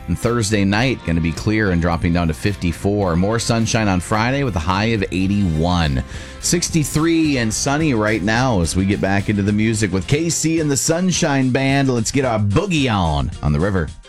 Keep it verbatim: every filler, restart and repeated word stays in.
And Thursday night, going to be clear and dropping down to fifty-four. More sunshine on Friday with a high of eighty-one. sixty-three and sunny right now as we get back into the music with K C and the Sunshine Band. Let's get our boogie on on the river.